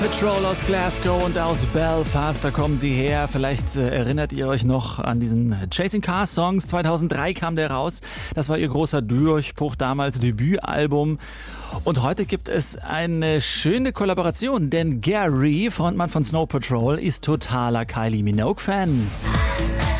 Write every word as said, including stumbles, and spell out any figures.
Patrol aus Glasgow und aus Belfast, da kommen sie her. Vielleicht äh, erinnert ihr euch noch an diesen Chasing Cars Songs. zweitausenddrei kam der raus. Das war ihr großer Durchbruch, damals Debütalbum. Und heute gibt es eine schöne Kollaboration, denn Gary, Frontmann von Snow Patrol, ist totaler Kylie Minogue-Fan.